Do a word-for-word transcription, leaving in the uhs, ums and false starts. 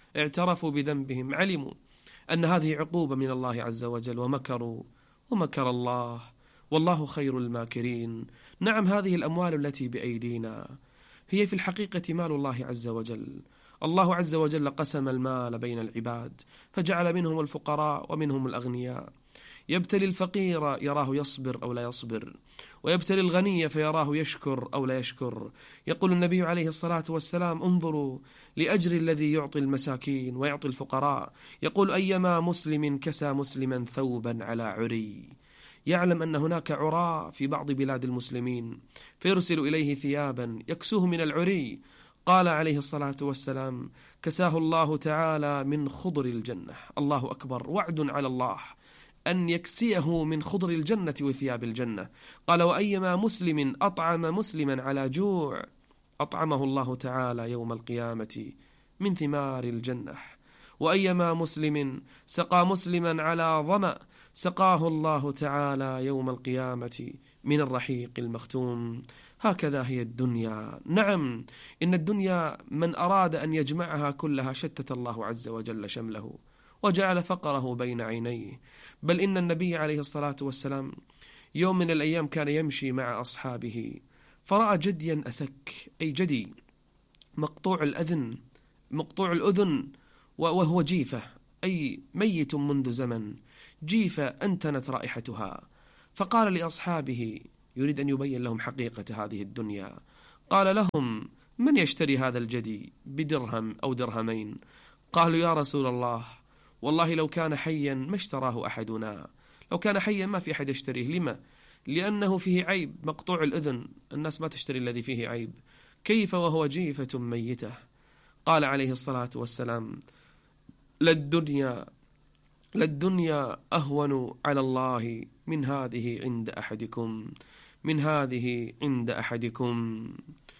اعترفوا بذنبهم، علموا أن هذه عقوبة من الله عز وجل، ومكروا ومكر الله والله خير الماكرين. نعم، هذه الأموال التي بأيدينا هي في الحقيقة مال الله عز وجل. الله عز وجل قسم المال بين العباد فجعل منهم الفقراء ومنهم الأغنياء، يبتلي الفقير يراه يصبر أو لا يصبر، ويبتلي الغني فيراه يشكر أو لا يشكر. يقول النبي عليه الصلاة والسلام: انظروا لأجر الذي يعطي المساكين ويعطي الفقراء. يقول: أيما مسلم كسى مسلما ثوبا على عري. يعلم أن هناك عراة في بعض بلاد المسلمين فيرسل إليه ثيابا يكسوه من العري. قال عليه الصلاة والسلام: كساه الله تعالى من خضر الجنة. الله أكبر، وعد على الله أن يكسيه من خضر الجنة وثياب الجنة. قال: وأيما مسلم أطعم مسلما على جوع أطعمه الله تعالى يوم القيامة من ثمار الجنة. وأيما مسلم سقى مسلما على ظمأ سقاه الله تعالى يوم القيامة من الرحيق المختوم. هكذا هي الدنيا. نعم، إن الدنيا من أراد أن يجمعها كلها شتت الله عز وجل شمله وجعل فقره بين عينيه. بل إن النبي عليه الصلاة والسلام يوم من الأيام كان يمشي مع أصحابه فرأى جديا أسك، أي جدي مقطوع الأذن مقطوع الأذن وهو جيفة، أي ميت منذ زمن، جيفة أنتنت رائحتها. فقال لأصحابه يريد أن يبين لهم حقيقة هذه الدنيا، قال لهم: من يشتري هذا الجدي بدرهم أو درهمين؟ قالوا: يا رسول الله، والله لو كان حيا ما اشتراه أحدنا. لو كان حيا ما في أحد يشتريه. لما؟ لأنه فيه عيب، مقطوع الأذن، الناس ما تشتري الذي فيه عيب، كيف وهو جيفة ميتة؟ قال عليه الصلاة والسلام: للدنيا للدنيا أهون على الله من هذه عند أحدكم من هذه عند أحدكم